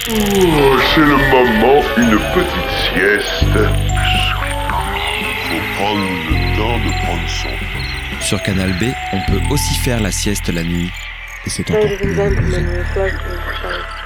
Oh, c'est le moment, une petite sieste. Faut prendre le temps de prendre son temps. Sur Canal B, on peut aussi faire la sieste la nuit. Et c'est encore Ladies and gentlemen, we're close to the start.